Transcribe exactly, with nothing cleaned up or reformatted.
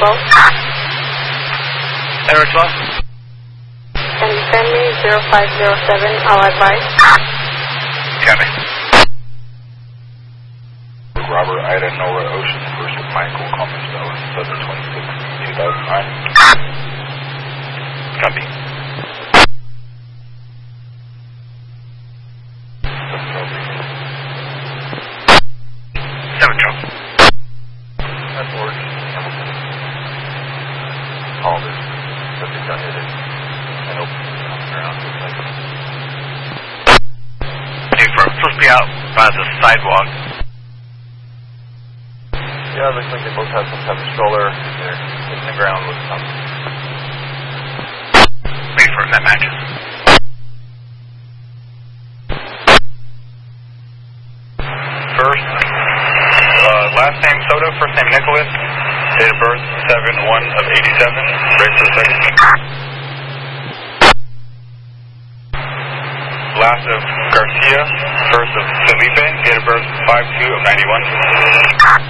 twelve. Error twelve. Can you send me zero five zero seven, I'll advise. Copy. Robert, Ida, Nora, Ocean, first with Michael, Compass Tower, seven twenty-six, two thousand nine. Copy. Seven twelve. That's Orange, Hamilton. All this. Subject got hit. I hope it's around this like. Two for supposed to be out by the sidewalk. Yeah, it looks like they both have some type of stroller. They're hitting the ground with something. Confirm that matches. First, uh, last name Soda, first name Nicholas, date of birth seven one of eighty-seven, break for the second. Last of Garcia, first of Felipe, date of birth five two of ninety-one.